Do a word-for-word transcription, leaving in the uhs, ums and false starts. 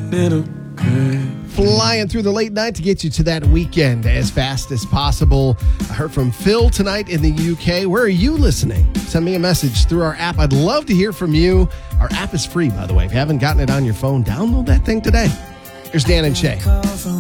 little girl. Flying through the late night to get you to that weekend as fast as possible. I heard from Phil tonight in the U K. Where are you listening? Send me a message through our app. I'd love to hear from you. Our app is free, by the way. If you haven't gotten it on your phone, download that thing today. Here's Dan and Shay.